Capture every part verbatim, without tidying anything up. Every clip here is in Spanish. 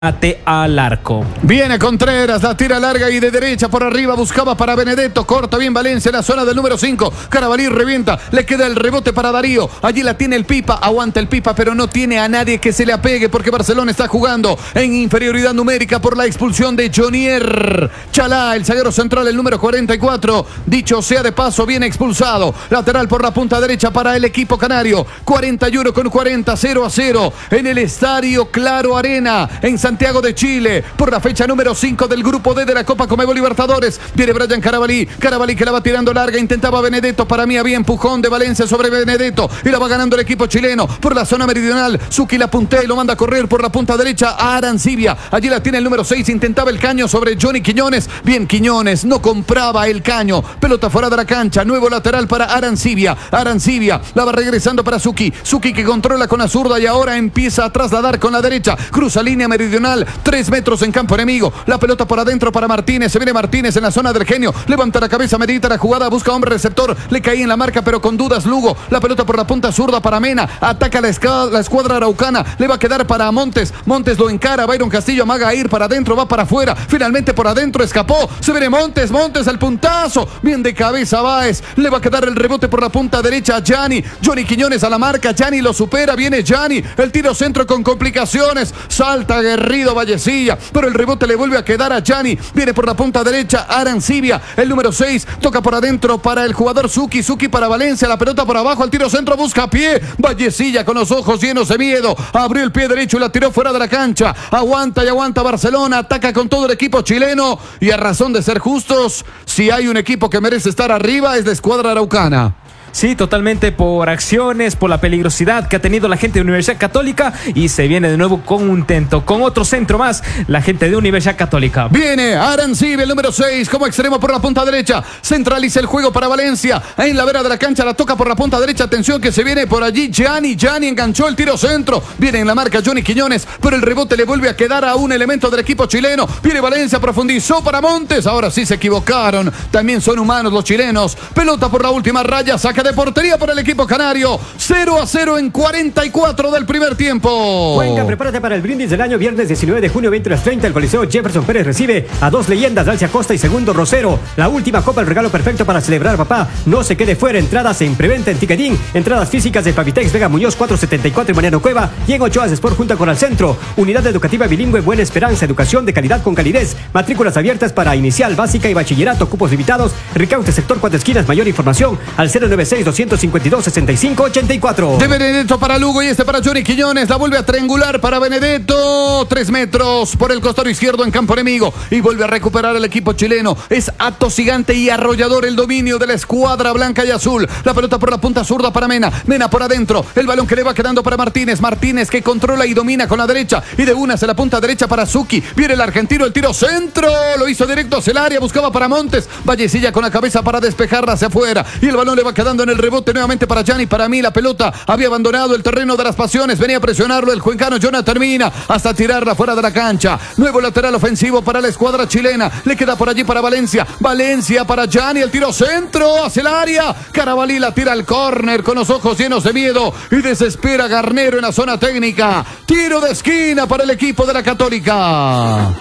al arco. Viene Contreras, la tira larga y de derecha por arriba, buscaba para Benedetto, corta bien Valencia en la zona del número cinco, Carabalí revienta, le queda el rebote para Darío, allí la tiene el Pipa, aguanta el Pipa pero no tiene a nadie que se le apegue porque Barcelona está jugando en inferioridad numérica por la expulsión de Jonier Chalá, el zaguero central, el número cuarenta y cuatro, dicho sea de paso, viene expulsado, lateral por la punta derecha para el equipo canario, cuarenta y uno con cuarenta, cero a cero en el Estadio Claro Arena, en San Santiago de Chile, por la fecha número cinco del grupo D de la Copa Conmebol Libertadores. Viene Brian Carabalí, Carabalí que la va tirando larga, intentaba Benedetto, para mí había empujón de Valencia sobre Benedetto y la va ganando el equipo chileno por la zona meridional. Suki la puntea y lo manda a correr por la punta derecha a Arancibia, allí la tiene el número seis, intentaba el caño sobre Johnny Quiñones, bien Quiñones, no compraba el caño, pelota fuera de la cancha, nuevo lateral para Arancibia, Arancibia la va regresando para Suki, Suki que controla con la zurda y ahora empieza a trasladar con la derecha, cruza línea meridional, tres metros en campo enemigo, la pelota por adentro para Martínez, se viene Martínez en la zona del genio, levanta la cabeza, medita la jugada, busca hombre receptor, le caía en la marca pero con dudas Lugo, la pelota por la punta zurda para Mena, ataca la, esca, la escuadra araucana, le va a quedar para Montes, Montes lo encara, Byron Castillo amaga a ir para adentro, va para afuera, finalmente por adentro escapó, se viene Montes, Montes al puntazo, bien de cabeza Báez, le va a quedar el rebote por la punta derecha a Gianni, Johnny Quiñones a la marca, Gianni lo supera, viene Gianni, el tiro centro con complicaciones, salta Guerrero Vallecilla, pero el rebote le vuelve a quedar a Gianni, viene por la punta derecha Arancibia, el número seis, toca por adentro para el jugador Suki, Suki para Valencia, la pelota por abajo, al tiro centro, busca pie, Vallecilla con los ojos llenos de miedo, abrió el pie derecho y la tiró fuera de la cancha, aguanta y aguanta Barcelona, ataca con todo el equipo chileno y a razón de ser justos, si hay un equipo que merece estar arriba es la escuadra araucana. Sí, totalmente por acciones, por la peligrosidad que ha tenido la gente de Universidad Católica y se viene de nuevo con un intento, con otro centro más, la gente de Universidad Católica. Viene Arancibia, el número seis, como extremo por la punta derecha, centraliza el juego para Valencia, en la vera de la cancha, la toca por la punta derecha, atención que se viene por allí Gianni, Gianni enganchó el tiro centro, viene en la marca Johnny Quiñones, pero el rebote le vuelve a quedar a un elemento del equipo chileno, viene Valencia, profundizó para Montes, ahora sí se equivocaron, también son humanos los chilenos, pelota por la última raya, saca de portería para el equipo canario, cero a cero en cuarenta y cuatro del primer tiempo. Cuenca, prepárate para el brindis del año, viernes diecinueve de junio, veinte horas treinta, el Coliseo Jefferson Pérez recibe a dos leyendas, Alcia Costa y Segundo Rosero, la última copa, el regalo perfecto para celebrar papá, no se quede fuera, entradas en preventa en Ticketín, entradas físicas de Pavitex, Vega Muñoz cuatrocientos setenta y cuatro y Mariano Cueva, y en Ochoa Sport junto con el centro, unidad educativa bilingüe Buena Esperanza, educación de calidad con calidez, matrículas abiertas para inicial, básica y bachillerato, cupos limitados, Ricaute sector cuatro esquinas, mayor información al cero nueve seis, dos cinco dos, seis cinco ocho cuatro. De Benedetto para Lugo y este para Johnny Quiñones, la vuelve a triangular para Benedetto, tres metros por el costado izquierdo en campo enemigo y vuelve a recuperar el equipo chileno, es atosigante y arrollador el dominio de la escuadra blanca y azul, la pelota por la punta zurda para Mena, Mena por adentro, el balón que le va quedando para Martínez, Martínez que controla y domina con la derecha y de una hacia la punta derecha para Suki, viene el argentino, el tiro centro, lo hizo directo hacia el área, buscaba para Montes, Vallecilla con la cabeza para despejarla hacia afuera y el balón le va quedando en el rebote nuevamente para Gianni, para mí la pelota había abandonado el terreno de las pasiones, venía a presionarlo el cuencano, Jonah termina hasta tirarla fuera de la cancha, nuevo lateral ofensivo para la escuadra chilena, le queda por allí para Valencia, Valencia para Gianni, el tiro centro hacia el área, Carabalí la tira al córner con los ojos llenos de miedo y desespera Garnero en la zona técnica, tiro de esquina para el equipo de la Católica.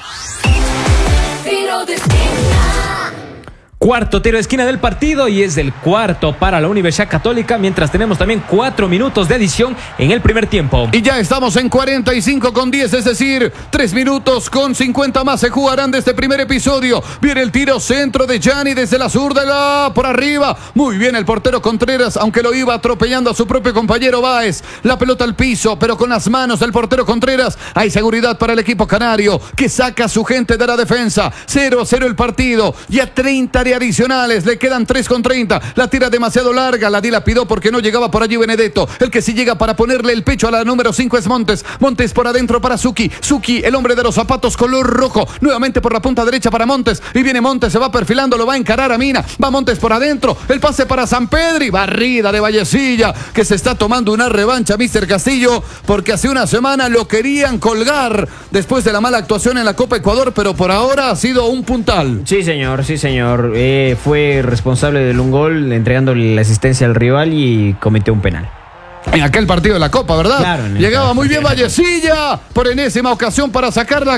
Tiro de esquina. Cuarto tiro de esquina del partido y es el cuarto para la Universidad Católica, mientras tenemos también cuatro minutos de adición en el primer tiempo. Y ya estamos en cuarenta y cinco con diez, es decir, tres minutos con cincuenta más se jugarán de este primer episodio. Viene el tiro centro de Gianni desde la zurda, por arriba. Muy bien el portero Contreras, aunque lo iba atropellando a su propio compañero Báez. La pelota al piso, pero con las manos del portero Contreras. Hay seguridad para el equipo canario, que saca a su gente de la defensa. cero a cero el partido, ya treinta adicionales, le quedan tres con treinta, la tira demasiado larga, la dilapidó porque no llegaba por allí Benedetto, el que sí llega para ponerle el pecho a la número cinco es Montes, Montes por adentro para Suki, Suki el hombre de los zapatos color rojo, nuevamente por la punta derecha para Montes, y viene Montes, se va perfilando, lo va a encarar a Mina, va Montes por adentro, el pase para Sampedri, barrida de Vallecilla, que se está tomando una revancha míster Castillo, porque hace una semana lo querían colgar después de la mala actuación en la Copa Ecuador, pero por ahora ha sido un puntal. Sí señor, sí señor, eh, fue responsable de un gol entregando la asistencia al rival y cometió un penal. En aquel partido de la Copa, ¿verdad? Claro, Llegaba muy bien Vallecilla por enésima ocasión para sacarla.